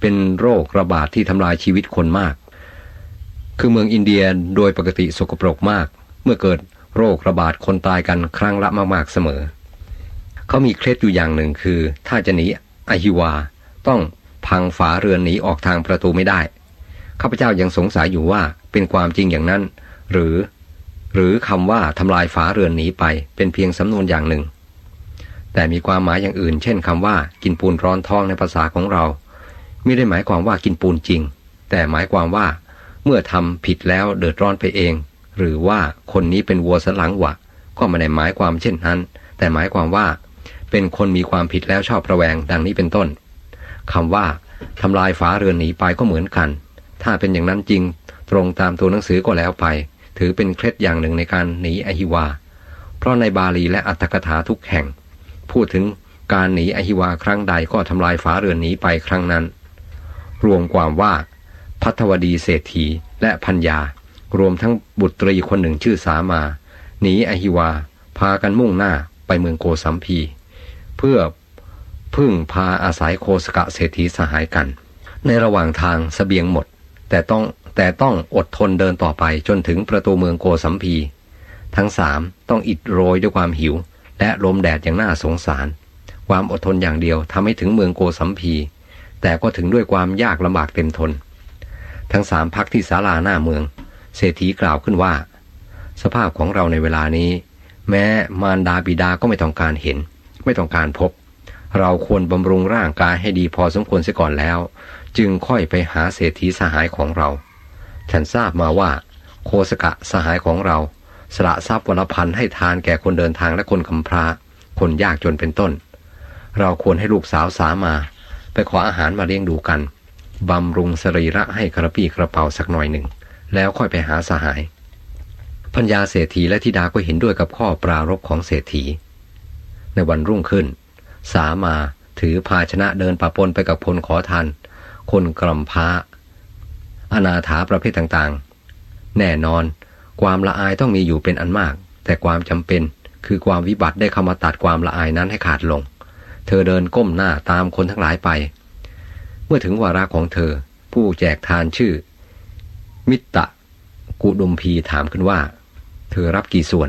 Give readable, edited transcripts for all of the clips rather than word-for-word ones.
เป็นโรคระบาดที่ทำลายชีวิตคนมากคือเมืองอินเดียโดยปกติสกปรกมากเมื่อเกิดโรคระบาดคนตายกันครั้งละมากๆเสมอเขามีเคล็ดอยู่อย่างหนึ่งคือถ้าจะหนีอหิวาต้องพังฝาเรือนหนีออกทางประตูไม่ได้ข้าพเจ้ายังสงสัยอยู่ว่าเป็นความจริงอย่างนั้นหรือคำว่าทำลายฝาเรือนหนีไปเป็นเพียงสำนวนอย่างหนึ่งแต่มีความหมายอย่างอื่นเช่นคำว่ากินปูนร้อนท้องในภาษาของเราไม่ได้หมายความว่ากินปูนจริงแต่หมายความว่าเมื่อทำผิดแล้วเดือดร้อนไปเองหรือว่าคนนี้เป็นวัวสันหลังหวะก็ไม่ได้หมายความเช่นนั้นแต่หมายความว่าเป็นคนมีความผิดแล้วชอบระแวงดังนี้เป็นต้นคำว่าทำลายฝาเรือนหนีไปก็เหมือนกันถ้าเป็นอย่างนั้นจริงตรงตามตัวหนังสือก็แล้วไปถือเป็นเคล็ดอย่างหนึ่งในการหนีอหิวาเพราะในบาลีและอรรถกถาทุกแห่งพูดถึงการหนีอหิวาครั้งใดก็ทำลายฝาเรือนหนีไปครั้งนั้นรวมความว่าภัทวดีเศรษฐีและพัญญารวมทั้งบุตรีคนหนึ่งชื่อสามาหนีอหิวาพากันมุ่งหน้าไปเมืองโกสัมพีเพื่อพึ่งพาอาศัยโคสกะเศรษฐีสหายกันในระหว่างทางเสบียงหมดแต่ต้องอดทนเดินต่อไปจนถึงประตูเมืองโกสัมพีทั้งสามต้องอิดโรยด้วยความหิวและลมแดดอย่างน่าสงสารความอดทนอย่างเดียวทำให้ถึงเมืองโกสัมพีแต่ก็ถึงด้วยความยากลำบากเต็มทนทั้งสามพักที่ศาลาหน้าเมืองเศรษฐีกล่าวขึ้นว่าสภาพของเราในเวลานี้แม้มารดาบิดาก็ไม่ต้องการเห็นไม่ต้องการพบเราควรบำรุงร่างกายให้ดีพอสมควรเสียก่อนแล้วจึงค่อยไปหาเศรษฐีสหายของเราฉันทราบมาว่าโคสกะสหายของเราสละทรัพย์วันละ1,000ให้ทานแก่คนเดินทางและคนกำพร้าคนยากจนเป็นต้นเราควรให้ลูกสาวสามาไปขออาหารมาเลี้ยงดูกันบำรุงสรีระให้กระปี้กระเป๋าสักหน่อยหนึ่งแล้วค่อยไปหาสหายพัญญาเศรษฐีและธิดาก็เห็นด้วยกับข้อปรารภของเศรษฐีในวันรุ่งขึ้นสามาถือภาชนะเดินปะปนไปกับคนขอทานคนกำพร้าอนาถาประเภทต่างๆแน่นอนความละอายต้องมีอยู่เป็นอันมากแต่ความจำเป็นคือความวิบัติได้เข้ามาตัดความละอายนั้นให้ขาดลงเธอเดินก้มหน้าตามคนทั้งหลายไปเมื่อถึงวาระของเธอผู้แจกทานชื่อมิตตะกุดุมพีถามขึ้นว่าเธอรับกี่ส่วน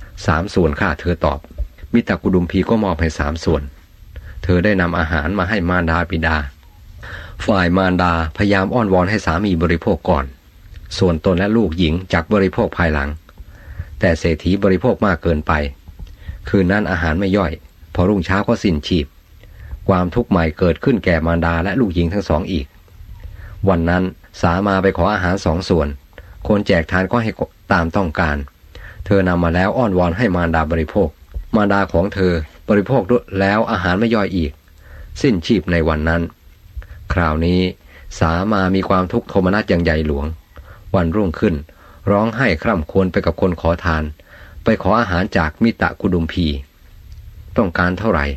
3 ส่วนค่ะเธอตอบมิตตะกุดุมพีก็มอบให้3 ส่วนเธอได้นำอาหารมาให้มารดาบิดาฝ่ายมารดาพยายามอ้อนวอนให้สามีบริโภคก่อนส่วนตนและลูกหญิงจักบริโภคภายหลังแต่เศรษฐีบริโภคมากเกินไปคืนนั้นอาหารไม่ย่อยพอรุ่งเช้าก็สิ้นชีพความทุกข์ใหม่เกิดขึ้นแก่มารดาและลูกหญิงทั้งสองอีกวันนั้นสามาไปขออาหาร2 ส่วนคนแจกทานก็ให้ตามต้องการเธอนำมาแล้วอ้อนวอนให้มารดาบริโภคมารดาของเธอบริโภคแล้วอาหารไม่ย่อยอีกสิ้นชีพในวันนั้นคราวนี้สามามีความทุกข์โทมนัสอย่างใหญ่หลวงวันรุ่งขึ้นร้องไห้คร่ำครวญไปกับคนขอทานไปขออาหารจากมิตะกุดุมพีต้องการเท่าไหร่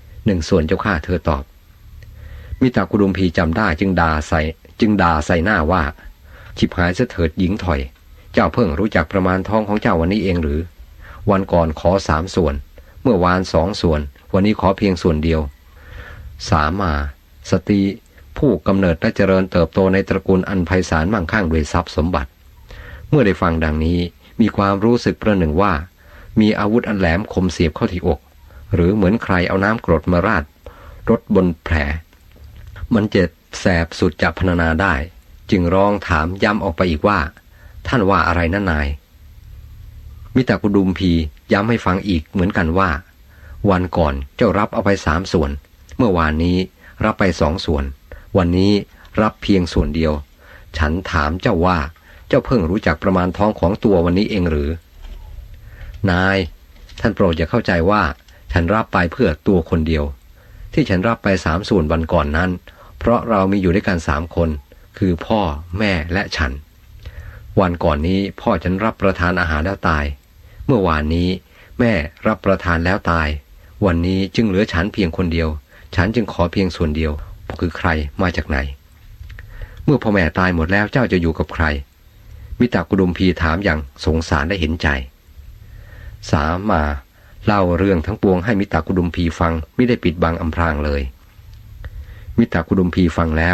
1 ส่วนเจ้าข้าเธอตอบมิตะกุดุมพีจำได้จึงด่าใส่หน้าว่าฉิบหายเสถิดหญิงถอยเจ้าเพิ่งรู้จักประมาณท้องของเจ้าวันนี้เองหรือวันก่อนขอ3 ส่วนเมื่อวาน2 ส่วนวันนี้ขอเพียงส่วนเดียวสามาสตรีผู้กำเนิดและเจริญเติบโตในตระกูลอันไพศาลมั่งคั่งด้วยทรัพย์สมบัติเมื่อได้ฟังดังนี้มีความรู้สึกประหนึ่งว่ามีอาวุธอันแหลมคมเสียบเข้าที่อกหรือเหมือนใครเอาน้ำกรดมาราดรถบนแผลมันเจ็บแสบสุดจะพรรณนาได้จึงร้องถามย้ำออกไปอีกว่าท่านว่าอะไรนั่นนายมิตรกุดุมพีย้ำให้ฟังอีกเหมือนกันว่าวันก่อนเจ้ารับเอาไป3 ส่วนเมื่อวานนี้รับไป2 ส่วนวันนี้รับเพียงส่วนเดียวฉันถามเจ้าว่าเจ้าเพิ่งรู้จักประมาณท้องของตัววันนี้เองหรือนายท่านโปรดอย่าเข้าใจว่าฉันรับไปเพื่อตัวคนเดียวที่ฉันรับไป3 ส่วนวันก่อนนั้นเพราะเรามีอยู่ด้วยกัน3 คนคือพ่อแม่และฉันวันก่อนนี้พ่อฉันรับประทานอาหารแล้วตายเมื่อวานนี้แม่รับประทานแล้วตายวันนี้จึงเหลือฉันเพียงคนเดียวฉันจึงขอเพียงส่วนเดียวคือใครมาจากไหนเมื่อพ่อแม่ตายหมดแล้วเจ้าจะอยู่กับใครมิตรกุดุมพีถามอย่างสงสารและเห็นใจสามาเล่าเรื่องทั้งปวงให้มิตรกุดุมพีฟังไม่ได้ปิดบังอำพรางเลยมิตรกุดุมพีฟังแล้ว